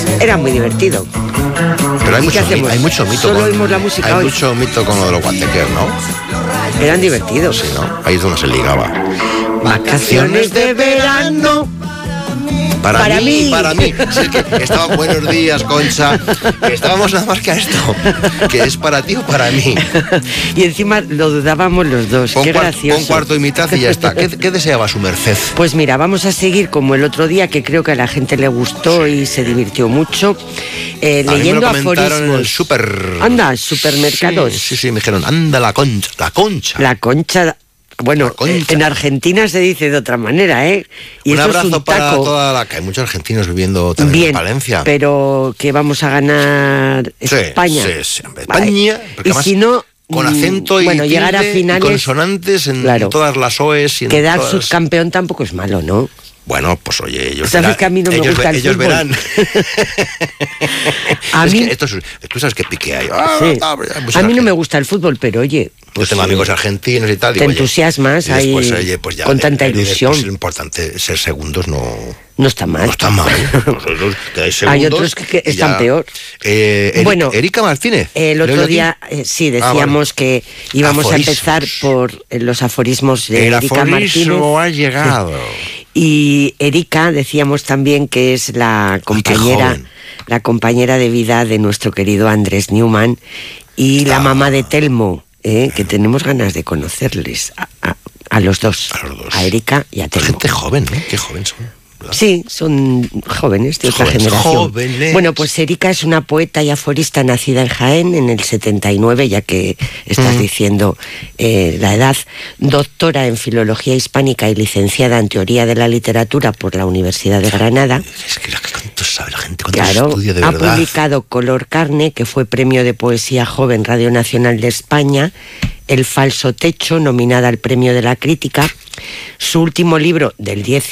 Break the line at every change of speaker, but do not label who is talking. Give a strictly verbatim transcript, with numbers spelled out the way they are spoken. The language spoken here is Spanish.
Era muy divertido.
Pero hay
¿Y qué
mucho, mi-
hacemos?
hay mucho mito.
Solo
con,
oímos la música
hay
hoy.
mucho mito con lo de los guatequers, ¿no?
Eran divertidos.
Sí, ¿no? Ahí es donde se ligaba.
Vacaciones de verano.
Para,
Para
mí,
mí.
para mí. Si es que estaban buenos días, Concha. Que estábamos nada más que a esto. Que es para ti o para mí.
Y encima lo dudábamos los dos.
Pon,
Qué
cuar-
gracioso.
pon cuarto y mitad y ya está. ¿Qué, qué deseaba su merced?
Pues mira, vamos a seguir como el otro día, que creo que a la gente le gustó y se divirtió mucho, eh,
A mí me
leyendo
lo comentaron en
aforismos.
el súper.
Anda, supermercados.
Sí, sí, sí, me dijeron, anda la concha, la concha.
La concha. Bueno,
La concha.
en Argentina se dice de otra manera, ¿eh? Y
un
eso
abrazo
es un
para
taco.
toda la... Que hay muchos argentinos viviendo también
Bien,
en Valencia.
pero que vamos a ganar
Sí,
España.
sí, sí, hombre,
Vale.
España, porque
Y
además
si no,
con
mm,
acento y
bueno, llegar a
tilde y
finales,
consonantes en
claro.
todas las oes y en
quedar
todas...
subcampeón tampoco es malo, ¿no?
Bueno, pues oye, ellos
Sabes
verán.
que a mí no me
ellos,
gusta
ve-
el
ellos
fútbol.
verán.
A
es
mí-
que esto es, tú sabes qué pique hay. Ah,
Sí.
ah, hay mucha
A mí no
gente.
me gusta el fútbol, pero oye,
Yo
pues,
tengo amigos argentinos y tal.
te
digo, oye,
entusiasmas
y después,
ahí
oye, pues ya,
con tanta
y después
ilusión.
lo importante, ser segundos no,
no está mal.
no está mal. Vosotros quedáis segundos
Hay otros que, que
y
están
ya.
peor.
Eh, Eri-
Bueno,
Erika Martínez.
El
¿leo yo
otro
aquí?
día, eh, sí,
Ah,
decíamos
vale.
que íbamos
Aforismos.
a empezar por eh, los aforismos de
El
Erika
aforismo
Martínez.
ha llegado.
Y Erika, decíamos también que es la compañera,
joven.
la compañera de vida de nuestro querido Andrés Newman y la
Ah.
mamá de Telmo, eh, que tenemos ganas de conocerles a, a- a los dos,
A los dos.
a Erika y a
Pues
Telmo.
gente joven, ¿no? Qué joven son. ¿verdad?
Sí, son jóvenes de otra
Jóvenes,
generación.
jóvenes.
Bueno, pues Erika es una poeta y aforista nacida en Jaén en el setenta y nueve, ya que estás
Mm.
diciendo eh, la edad, doctora en Filología Hispánica y licenciada en Teoría de la Literatura por la Universidad de Granada.
Es que la, cuánto sabe la gente, cuánto
Claro,
estudia de
ha
verdad.
publicado Color Carne, que fue Premio de Poesía Joven Radio Nacional de España, El Falso Techo, nominada al Premio de la Crítica. Su último libro, del diez